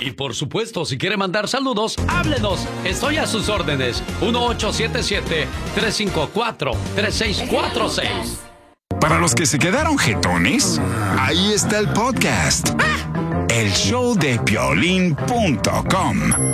Y por supuesto, si quiere mandar saludos, háblenos. Estoy a sus órdenes. 1877-354-3646. Para los que se quedaron jetones, ahí está el podcast. El show de Piolín.com.